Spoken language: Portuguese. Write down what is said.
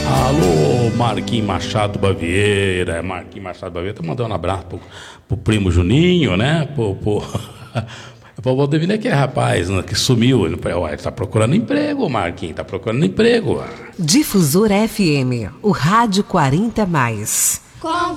Alô, Marquinhos Machado Baviera. Marquinhos Machado Baviera tá mandando um abraço pro primo Juninho, né? Pro Valdemir, que é rapaz, né, que sumiu. Ele tá procurando emprego, Marquinhos, tá procurando emprego. Difusora FM, o rádio 40+.